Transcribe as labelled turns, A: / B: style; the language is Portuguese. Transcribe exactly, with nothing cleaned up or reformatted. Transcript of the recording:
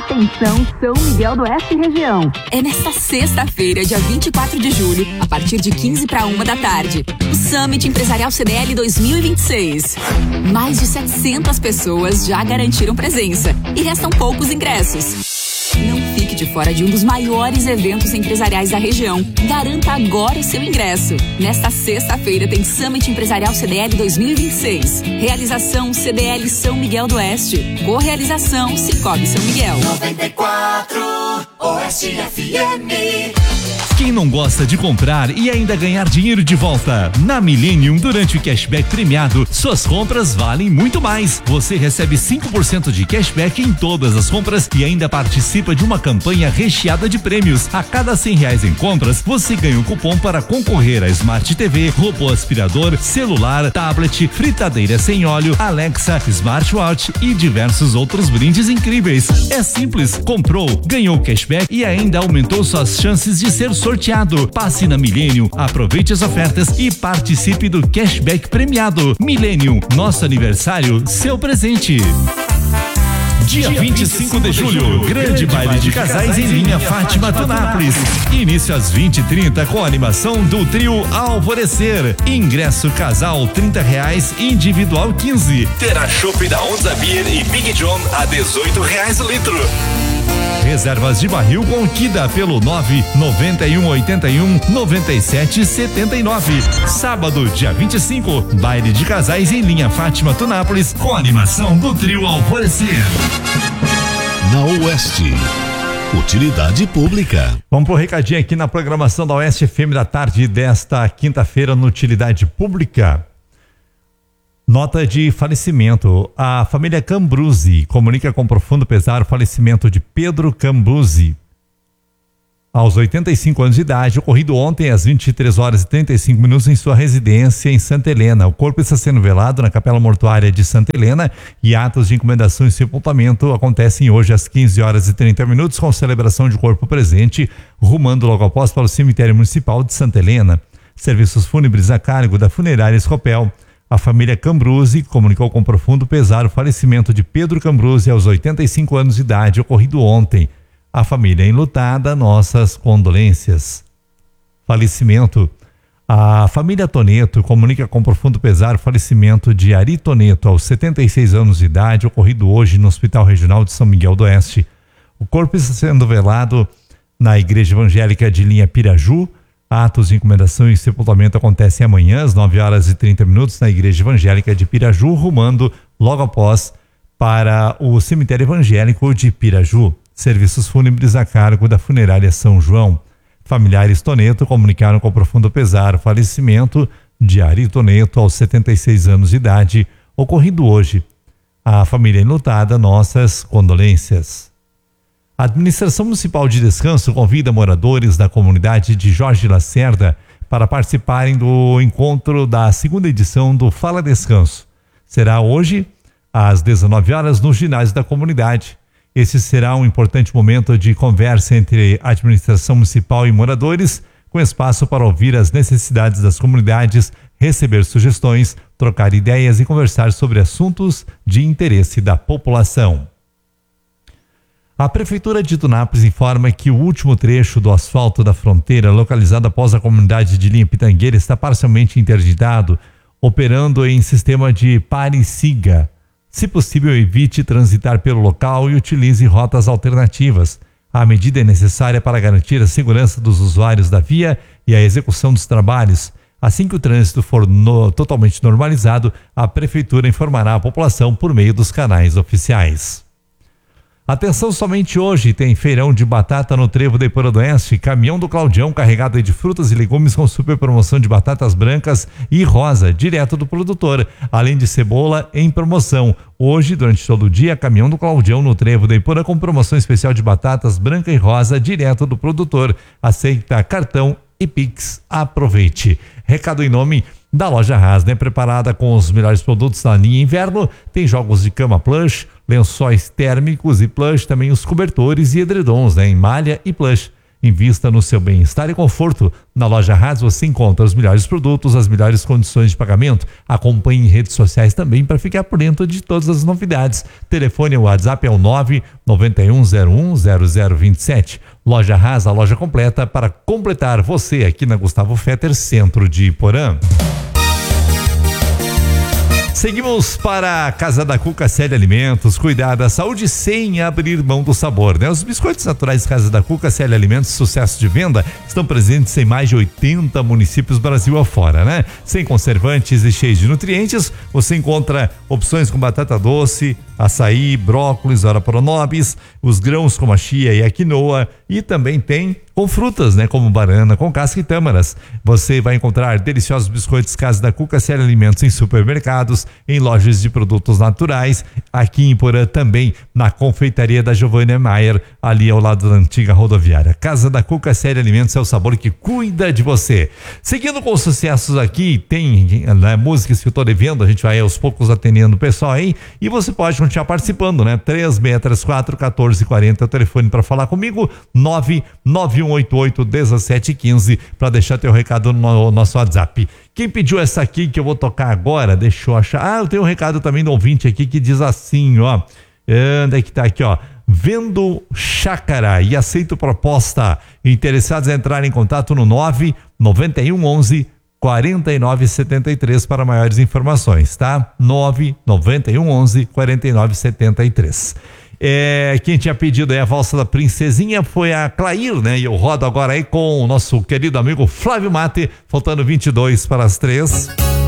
A: Atenção, São Miguel do Oeste região.
B: É nesta sexta-feira, dia vinte e quatro de julho, a partir de quinze para uma da tarde, o Summit Empresarial C D L dois mil e vinte e seis. Mais de setecentas pessoas já garantiram presença e restam poucos ingressos. Não fique de fora de um dos maiores eventos empresariais da região. Garanta agora o seu ingresso. Nesta sexta-feira tem Summit Empresarial C D L dois mil e vinte e seis. Realização C D L São Miguel do Oeste. Correalização Cicobi São Miguel.
C: noventa e quatro Oeste F M.
D: Quem não gosta de comprar e ainda ganhar dinheiro de volta? Na Millennium, durante o cashback premiado, suas compras valem muito mais. Você recebe cinco por cento de cashback em todas as compras e ainda participa de uma campanha recheada de prêmios. A cada cem reais em compras, você ganha um cupom para concorrer a Smart T V, robô aspirador, celular, tablet, fritadeira sem óleo, Alexa, smartwatch e diversos outros brindes incríveis. É simples, comprou, ganhou cashback e ainda aumentou suas chances de ser sorteado. Passe na Millennium, aproveite as ofertas e participe do cashback premiado. Millennium, nosso aniversário, seu presente. Dia vinte e cinco de julho, grande baile de casais em linha Fátima Tunápolis. Início às vinte e trinta com a animação do trio Alvorecer. Ingresso casal trinta reais, individual quinze. Terá chopp da Onza Beer e Big John a dezoito reais o litro. Reservas de barril com Kida pelo nove noventa e um oitenta e um noventa e sete setenta e nove. Sábado, dia vinte e cinco, baile de casais em linha Fátima Tunápolis com a animação do trio Alvorecer.
E: Na Oeste, utilidade pública.
D: Vamos pro recadinho aqui na programação da Oeste F M da tarde desta quinta-feira no Utilidade Pública. Nota de falecimento. A família Cambruzzi comunica com profundo pesar o falecimento de Pedro Cambruzzi. Aos oitenta e cinco anos de idade, ocorrido ontem às vinte e três horas e trinta e cinco minutos em sua residência em Santa Helena. O corpo está sendo velado na Capela Mortuária de Santa Helena e atos de encomendação e sepultamento acontecem hoje às quinze horas e trinta minutos com celebração de corpo presente, rumando logo após para o cemitério municipal de Santa Helena. Serviços fúnebres a cargo da Funerária Escopel. A família Cambruzzi comunicou com profundo pesar o falecimento de Pedro Cambruzzi aos oitenta e cinco anos de idade, ocorrido ontem. A família enlutada, nossas condolências. Falecimento. A família Toneto comunica com profundo pesar o falecimento de Ari Toneto aos setenta e seis anos de idade, ocorrido hoje no Hospital Regional de São Miguel do Oeste. O corpo está sendo velado na Igreja Evangélica de Linha Piraju. Atos de encomendação e sepultamento acontecem amanhã às nove horas e trinta minutos na Igreja Evangélica de Piraju, rumando logo após para o cemitério evangélico de Piraju. Serviços fúnebres a cargo da Funerária São João. Familiares Toneto comunicaram com profundo pesar o falecimento de Ari Toneto aos setenta e seis anos de idade, ocorrido hoje. A família enlutada, nossas condolências. A Administração Municipal de Descanso convida moradores da comunidade de Jorge Lacerda para participarem do encontro da segunda edição do Fala Descanso. Será hoje, às dezenove horas, no ginásio da comunidade. Esse será um importante momento de conversa entre a administração municipal e moradores, com espaço para ouvir as necessidades das comunidades, receber sugestões, trocar ideias e conversar sobre assuntos de interesse da população. A Prefeitura de Tunápolis informa que o último trecho do asfalto da fronteira, localizado após a comunidade de Linha Pitangueira, está parcialmente interditado, operando em sistema de pare e siga. Se possível, evite transitar pelo local e utilize rotas alternativas. A medida é necessária para garantir a segurança dos usuários da via e a execução dos trabalhos. Assim que o trânsito for no, totalmente normalizado, a Prefeitura informará a população por meio dos canais oficiais. Atenção, somente hoje tem feirão de batata no Trevo da Iporã do Oeste, caminhão do Claudião carregado de frutas e legumes com super promoção de batatas brancas e rosa, direto do produtor, além de cebola em promoção. Hoje, durante todo o dia, caminhão do Claudião no Trevo da Iporã com promoção especial de batatas branca e rosa, direto do produtor. Aceita cartão e Pix. Aproveite. Recado em nome da Loja Hasner, preparada com os melhores produtos na linha inverno. Tem jogos de cama plush, lençóis térmicos e plush, também os cobertores e edredons, né, em malha e plush. Invista no seu bem-estar e conforto. Na Loja Haas você encontra os melhores produtos, as melhores condições de pagamento. Acompanhe em redes sociais também para ficar por dentro de todas as novidades. Telefone e WhatsApp é o nove nove um zero um zero zero dois sete. Loja Haas, a loja completa para completar você aqui na Gustavo Fetter, centro de Iporã. Seguimos para a Casa da Cuca Série Alimentos, cuidar da saúde sem abrir mão do sabor, né? Os biscoitos naturais Casa da Cuca Série Alimentos, sucesso de venda, estão presentes em mais de oitenta municípios Brasil afora, né? Sem conservantes e cheios de nutrientes, você encontra opções com batata doce, açaí, brócolis, ora pronobis, os grãos como a chia e a quinoa, e também tem com frutas, né? Como banana, com casca e tâmaras. Você vai encontrar deliciosos biscoitos Casa da Cuca Série Alimentos em supermercados, em lojas de produtos naturais, aqui em Porã também, na confeitaria da Giovanna Maier, ali ao lado da antiga rodoviária. Casa da Cuca Série Alimentos é o sabor que cuida de você. Seguindo com os sucessos aqui, tem né, músicas que eu tô devendo, a gente vai aos poucos atendendo o pessoal aí, e você pode continuar participando, né? três seis três quatro, um quatro quatro zero é o telefone para falar comigo, nove nove um oito oito, um sete um cinco, para deixar teu recado no nosso WhatsApp. Quem pediu essa aqui que eu vou tocar agora, deixa eu achar. Ah, eu tenho um recado também do ouvinte aqui que diz assim, ó. Onde é que tá aqui, ó? Vendo chácara e aceito proposta. Interessados em entrar em contato no nove nove um onze quarenta e nove setenta e três para maiores informações, tá? nove nove um onze quarenta e nove setenta e três. É, quem tinha pedido aí a valsa da princesinha foi a Clair, né? E eu rodo agora aí com o nosso querido amigo Flávio Mate, faltando vinte e dois para as três.